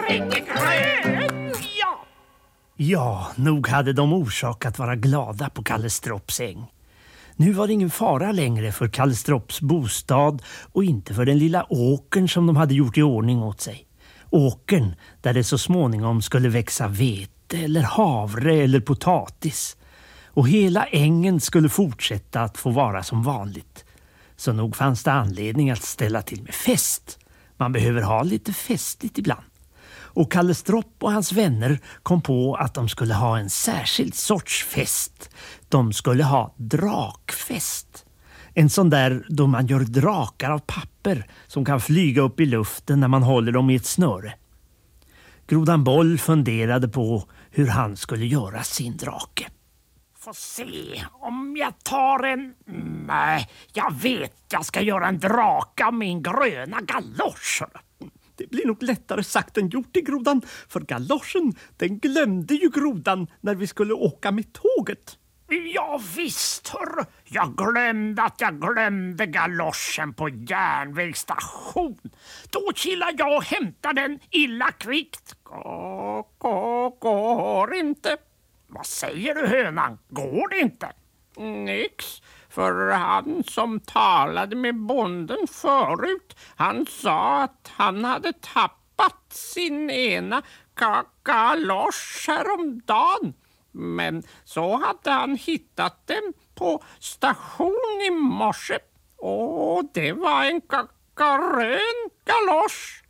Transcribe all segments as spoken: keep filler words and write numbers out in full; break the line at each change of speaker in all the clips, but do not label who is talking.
springer grön. Ja.
Ja, nog hade de orsak att vara glada på Kalle Stropps äng. Nu var det ingen fara längre för Kalle Stropps bostad och inte för den lilla åkern som de hade gjort i ordning åt sig. Åkern där det så småningom skulle växa vete eller havre eller potatis. Och hela ängen skulle fortsätta att få vara som vanligt. Så nog fanns det anledning att ställa till med fest. Man behöver ha lite festligt ibland. Och Kalle Stropp och hans vänner kom på att de skulle ha en särskild sorts fest. De skulle ha drakfest. En sån där då man gör drakar av papper som kan flyga upp i luften när man håller dem i ett snöre. Grodan Boll funderade på hur han skulle göra sin drake.
Får se om jag tar en... Nej, jag vet jag ska göra en drake av min gröna galosch.
Det blir nog lättare sagt än gjort i grodan, för galoschen, den glömde ju grodan när vi skulle åka med tåget.
Ja visst, hör. Jag glömde att jag glömde galoschen på järnvägsstation. Då killar jag och hämtar den illa kvickt. Gå, gå, går inte. Vad säger du, hönan? Går det inte? Nix, för han som talade med bonden förut, han sa att han hade tappat sin ena galosch häromdagen. Men så hade han hittat den på station i morse. Och det var en grön galosch.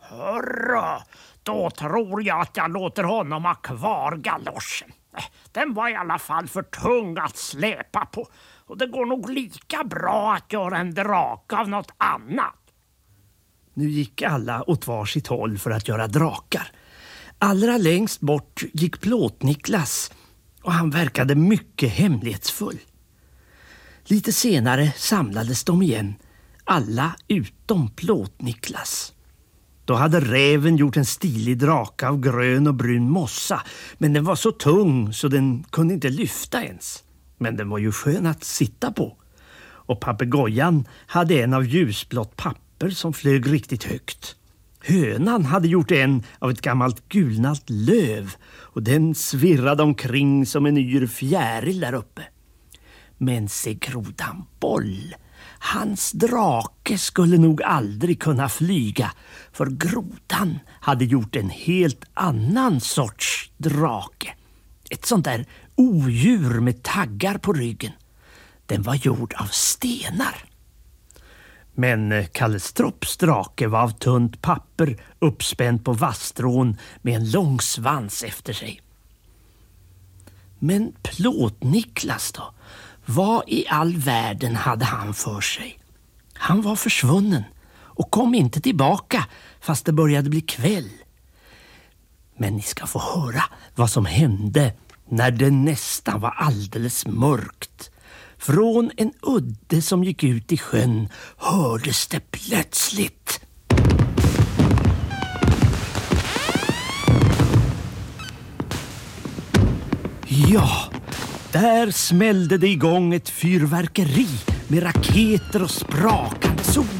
Hörru, då tror jag att jag låter honom ha kvar galoschen. Den var i alla fall för tung att släpa på. Och det går nog lika bra att göra en drake av något annat.
Nu gick alla åt varsitt håll för att göra drakar. Allra längst bort gick Plåt-Niklas och han verkade mycket hemlighetsfull. Lite senare samlades de igen, alla utom Plåt-Niklas. Då hade räven gjort en stilig drake av grön och brun mossa, men den var så tung så den kunde inte lyfta ens. Men den var ju skön att sitta på. Och papegojan hade en av ljusblått papper som flög riktigt högt. Hönan hade gjort en av ett gammalt gulnat löv och den svirrade omkring som en yr fjäril där uppe. Men se grodan Boll, hans drake skulle nog aldrig kunna flyga, för grodan hade gjort en helt annan sorts drake. Ett sånt där odjur med taggar på ryggen. Den var gjord av stenar. Men Kalle Stropps drake var av tunt papper uppspänd på vasstrån med en lång svans efter sig. Men Plåt-Niklas då? Vad i all världen hade han för sig? Han var försvunnen och kom inte tillbaka fast det började bli kväll. Men ni ska få höra vad som hände när det nästan var alldeles mörkt. Från en udde som gick ut i sjön hördes det plötsligt. Ja, där smällde det igång ett fyrverkeri med raketer och sprakande solar.